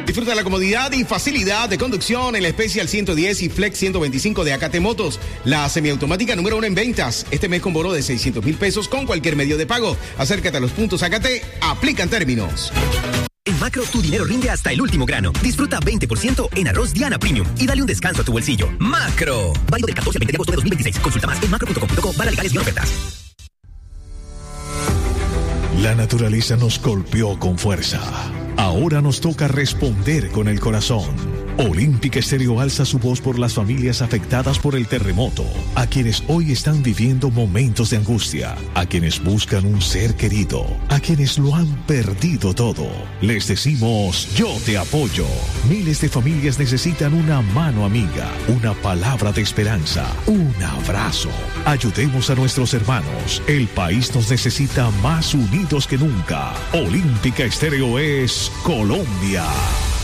Disfruta la comodidad y facilidad de conducción en la Special 110 y Flex 125 de AKT Motos, la semiautomática número 1 en ventas. Este mes con bono de 600,000 pesos con cualquier medio de pago. Acércate a los puntos AKT, aplican términos. En Macro, tu dinero rinde hasta el último grano. Disfruta 20% en arroz Diana Premium y dale un descanso a tu bolsillo. Macro. Válido del 14 al 20 de agosto de 2026. Consulta más en macro.com.co/legales-ofertas. La naturaleza nos golpeó con fuerza. Ahora nos toca responder con el corazón. Olímpica Estéreo alza su voz por las familias afectadas por el terremoto, a quienes hoy están viviendo momentos de angustia, a quienes buscan un ser querido, a quienes lo han perdido todo. Les decimos, yo te apoyo. Miles de familias necesitan una mano amiga, una palabra de esperanza, un abrazo. Ayudemos a nuestros hermanos. El país nos necesita más unidos que nunca. Olímpica Estéreo es Colombia.